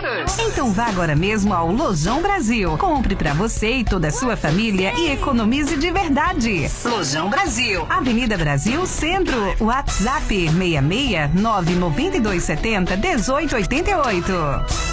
Então vá agora mesmo ao Lojão Brasil. Compre pra você e toda a sua família e economize de verdade. Lojão Brasil, Avenida Brasil, Centro. WhatsApp 66992701888.